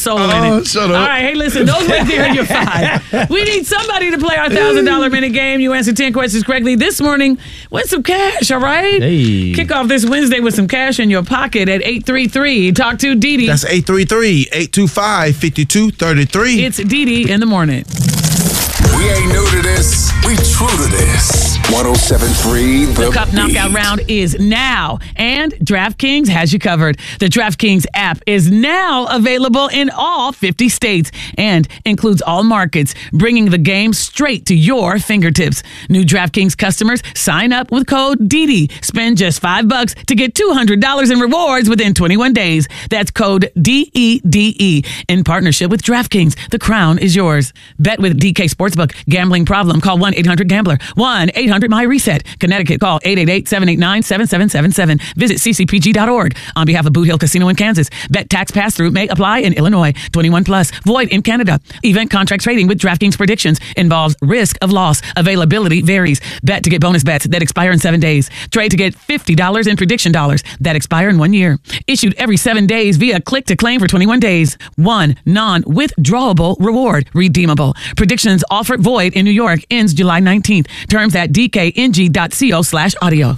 soul in it. Shut up. All right, hey, listen, those right there are your 5. We need somebody to play our $1,000 minute game. You answer 10 questions correctly this morning. Win some cash, all right? Hey. Kick off this Wednesday with some cash in your pocket at 833. Talk to Dee Dee. That's 833-825-5233. It's Dee Dee in the morning. We ain't new to this. We true to this. 107.3 The Cup Knockout round is now, and DraftKings has you covered. The DraftKings app is now available in all 50 states and includes all markets, bringing the game straight to your fingertips. New DraftKings customers sign up with code DEDE. Spend just $5 to get $200 in rewards within 21 days. That's code DEDE in partnership with DraftKings. The crown is yours. Bet with DK Sportsbook. Gambling problem? Call 1-800-GAMBLER. 1-800-MY-RESET. Connecticut, call 888-789-7777. Visit ccpg.org. On behalf of Boot Hill Casino in Kansas, bet tax pass-through may apply in Illinois. 21 plus. Void in Canada. Event contract trading with DraftKings predictions involves risk of loss. Availability varies. Bet to get bonus bets that expire in 7 days. Trade to get $50 in prediction dollars that expire in 1 year. Issued every 7 days via click to claim for 21 days. 1 non-withdrawable reward. Redeemable. Predictions offered void in New York. Ends July 19th. Terms at dkng.co/audio.